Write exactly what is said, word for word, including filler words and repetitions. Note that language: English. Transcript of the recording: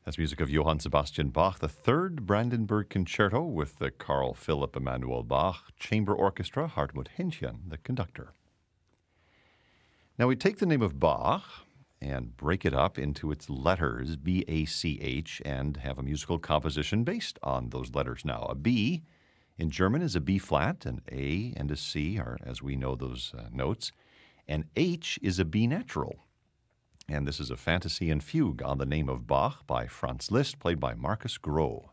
That's music of Johann Sebastian Bach, the Third Brandenburg Concerto with the Carl Philipp Emanuel Bach Chamber Orchestra, Hartmut Händchen, the conductor. Now we take the name of Bach and break it up into its letters, B A C H, and have a musical composition based on those letters now. A B in German is a B flat, an A and a C are, as we know, those uh, notes, and H is a B natural. And this is a fantasy and fugue on the name of Bach by Franz Liszt, played by Markus Groh.